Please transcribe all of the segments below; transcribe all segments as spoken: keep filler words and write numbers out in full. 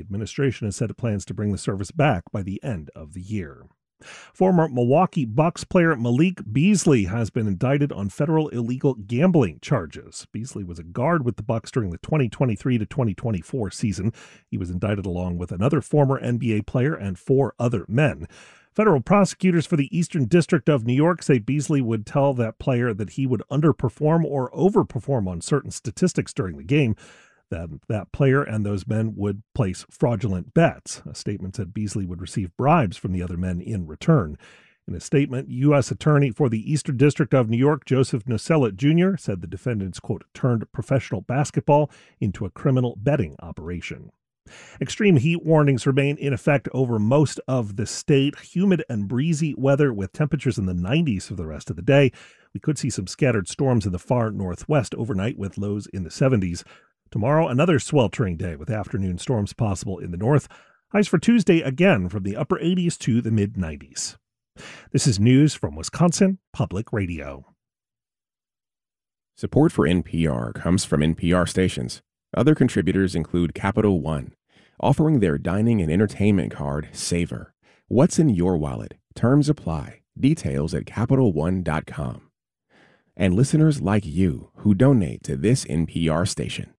administration has said it plans to bring the service back by the end of the year. Former Milwaukee Bucks player Malik Beasley has been indicted on federal illegal gambling charges. Beasley was a guard with the Bucks during the twenty twenty-three to twenty twenty-four season. He was indicted along with another former N B A player and four other men. Federal prosecutors for the Eastern District of New York say Beasley would tell that player that he would underperform or overperform on certain statistics during the game. That that player and those men would place fraudulent bets. A statement said Beasley would receive bribes from the other men in return. In a statement, U S Attorney for the Eastern District of New York, Joseph Nocellet Junior, said the defendants, quote, turned professional basketball into a criminal betting operation. Extreme heat warnings remain in effect over most of the state. Humid and breezy weather with temperatures in the nineties for the rest of the day. We could see some scattered storms in the far northwest overnight with lows in the seventies. Tomorrow, another sweltering day with afternoon storms possible in the north. Highs for Tuesday again from the upper eighties to the mid nineties. This is news from Wisconsin Public Radio. Support for N P R comes from N P R stations. Other contributors include Capital One, offering their dining and entertainment card, Savor. What's in your wallet? Terms apply. Details at Capital One dot com. And listeners like you who donate to this N P R station.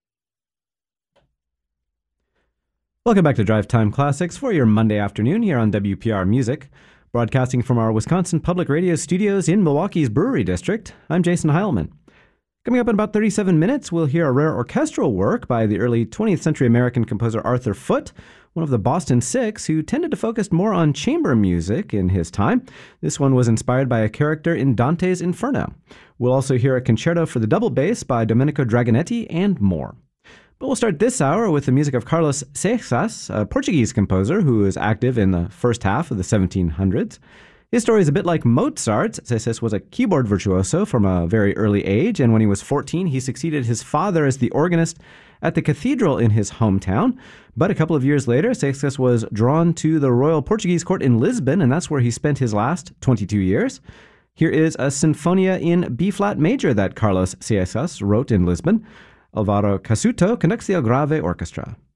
Welcome back to Drive Time Classics for your Monday afternoon here on W P R Music. Broadcasting from our Wisconsin Public Radio studios in Milwaukee's Brewery District, I'm Jason Heilman. Coming up in about thirty-seven minutes, we'll hear a rare orchestral work by the early twentieth century American composer Arthur Foote, one of the Boston Six, who tended to focus more on chamber music in his time. This one was inspired by a character in Dante's Inferno. We'll also hear a concerto for the double bass by Domenico Dragonetti and more. But we'll start this hour with the music of Carlos Seixas, a Portuguese composer who was active in the first half of the seventeen hundreds. His story is a bit like Mozart's. Seixas was a keyboard virtuoso from a very early age, and when he was fourteen, he succeeded his father as the organist at the cathedral in his hometown. But a couple of years later, Seixas was drawn to the Royal Portuguese Court in Lisbon, and that's where he spent his last twenty-two years. Here is a sinfonia in B-flat major that Carlos Seixas wrote in Lisbon. Alvaro Casuto conducts the Algrave Orchestra.